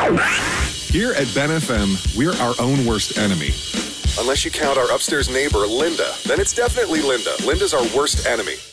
Here at Ben FM, we're our own worst enemy. Unless you count our upstairs neighbor, Linda. Then it's definitely Linda. Linda's our worst enemy.